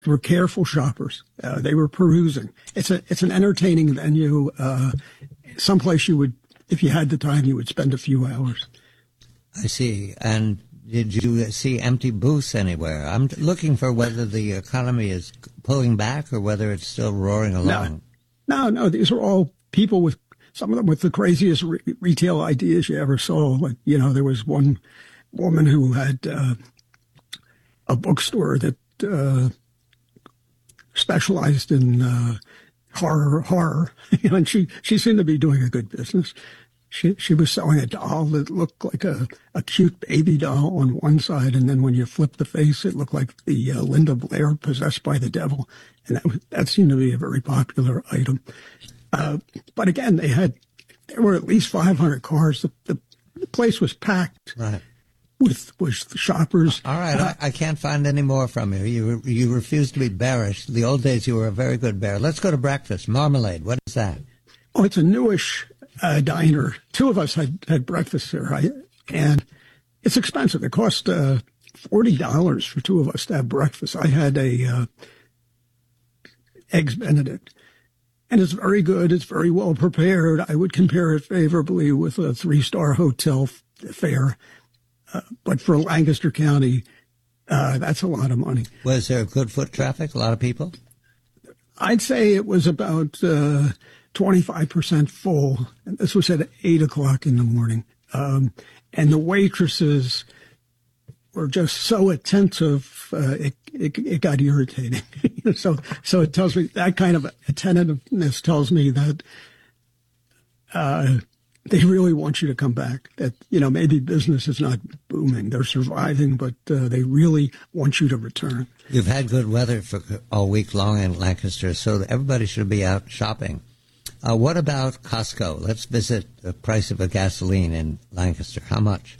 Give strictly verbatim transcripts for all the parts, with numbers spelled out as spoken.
were careful shoppers. Uh, they were perusing. It's a it's an entertaining venue. Uh, someplace you would, if you had the time, you would spend a few hours. I see. And did you see empty booths anywhere? I'm looking for whether the economy is pulling back or whether it's still roaring along. No, no, no. These are all people with, some of them with the craziest re- retail ideas you ever saw. Like, you know, there was one woman who had uh, a bookstore that uh, specialized in uh, horror, horror, you know, and she, she seemed to be doing a good business. She she was selling a doll that looked like a, a cute baby doll on one side, and then when you flip the face, it looked like the uh, Linda Blair possessed by the devil, and that was, that seemed to be a very popular item. Uh, but again, they had there were at least five hundred cars. The, the, the place was packed. Right. With, with shoppers. All right, uh, I, I can't find any more from you. You you refuse to be bearish. The old days, you were a very good bear. Let's go to breakfast. Marmalade, what is that? Oh, it's a newish uh, diner. Two of us had, had breakfast there, right? And it's expensive. It cost uh, forty dollars for two of us to have breakfast. I had a uh, Eggs Benedict. And it's very good. It's very well prepared. I would compare it favorably with a three-star hotel f- fare. Uh, but for Lancaster County, uh, that's a lot of money. Was there good foot traffic? A lot of people? I'd say it was about uh, twenty-five percent full. And this was at eight o'clock in the morning. Um, and the waitresses were just so attentive, uh, it, it, it got irritating. so so it tells me, that kind of attentiveness tells me that uh they really want you to come back. That, you know, maybe business is not booming. They're surviving, but uh, they really want you to return. You've had good weather for all week long in Lancaster, so everybody should be out shopping. Uh, what about Costco? Let's visit the price of a gasoline in Lancaster. How much?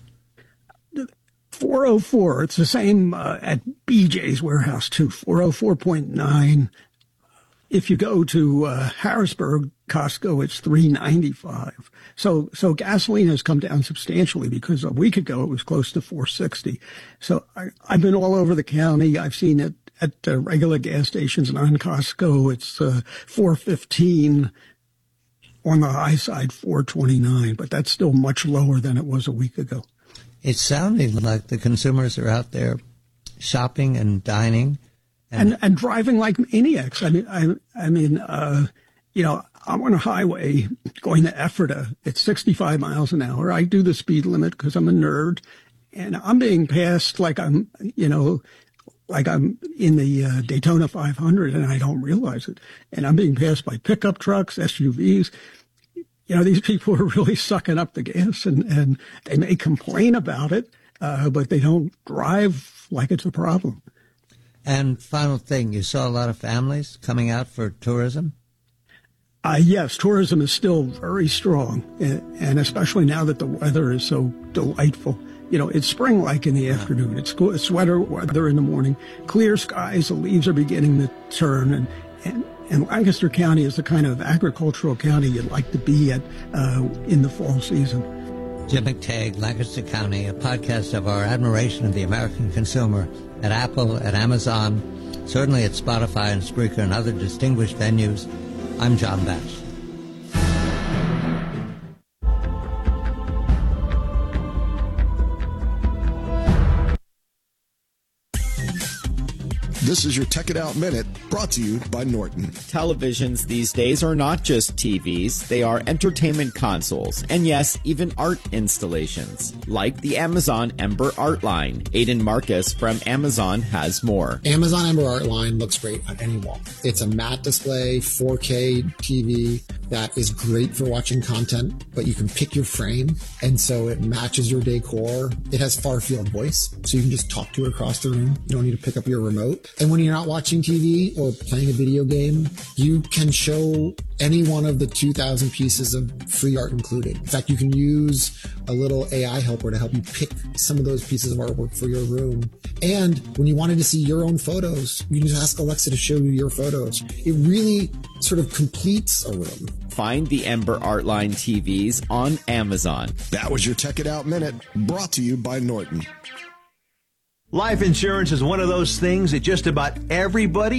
four oh four. It's the same uh, at B J's warehouse, too. four oh four point nine. If you go to uh, Harrisburg Costco, it's three ninety-five. So, so gasoline has come down substantially because a week ago it was close to four sixty. So I, I've been all over the county. I've seen it at uh, regular gas stations and on Costco. It's uh, four fifteen. On the high side, four twenty-nine. But that's still much lower than it was a week ago. It's sounding like the consumers are out there shopping and dining. And, and and driving like maniacs. I mean, I I mean, uh, you know, I'm on a highway going to Ephrata. It's sixty-five miles an hour. I do the speed limit because I'm a nerd, and I'm being passed like I'm, you know, like I'm in the uh, Daytona five hundred, and I don't realize it. And I'm being passed by pickup trucks, S U Vs. You know, these people are really sucking up the gas, and and they may complain about it, uh, but they don't drive like it's a problem. And final thing, you saw a lot of families coming out for tourism? Uh, yes, tourism is still very strong, and, and especially now that the weather is so delightful. You know, it's spring-like in the afternoon. It's, it's sweater weather in the morning, clear skies, the leaves are beginning to turn, and, and, and Lancaster County is the kind of agricultural county you'd like to be at uh, in the fall season. Jim McTagg, Lancaster County, a podcast of our admiration of the American consumer at Apple, at Amazon, certainly at Spotify and Spreaker and other distinguished venues. I'm John Bash. This is your Tech It Out Minute, brought to you by Norton. Televisions these days are not just T Vs, they are entertainment consoles, and yes, even art installations, like the Amazon Ember Art Line. Aidan Marcus from Amazon has more. Amazon Ember Art Line looks great on any wall. It's a matte display, four K T V that is great for watching content, but you can pick your frame, and so it matches your decor. It has far-field voice, so you can just talk to it across the room. You don't need to pick up your remote. And when you're not watching T V or playing a video game, you can show any one of the two thousand pieces of free art included. In fact, you can use a little A I helper to help you pick some of those pieces of artwork for your room. And when you wanted to see your own photos, you can just ask Alexa to show you your photos. It really sort of completes a room. Find the Ember Art Line T Vs on Amazon. That was your Tech It Out Minute, brought to you by Norton. Life insurance is one of those things that just about everybody